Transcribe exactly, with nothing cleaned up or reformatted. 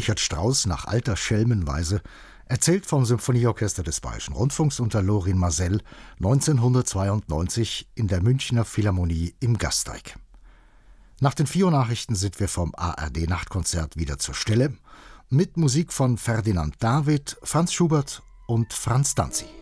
Richard Strauss nach alter Schelmenweise, erzählt vom Symphonieorchester des Bayerischen Rundfunks unter Lorin Maazel neunzehnhundertzweiundneunzig in der Münchner Philharmonie im Gasteig. Nach den vier Uhr Nachrichten sind wir vom A R D-Nachtkonzert wieder zur Stelle mit Musik von Ferdinand David, Franz Schubert und Franz Danzi.